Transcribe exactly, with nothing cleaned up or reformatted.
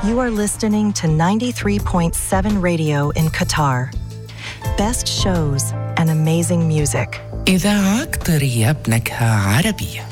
You are listening to ninety-three point seven radio in Qatar. Best shows and amazing music. إذاعة قطرية بنكهة عربية.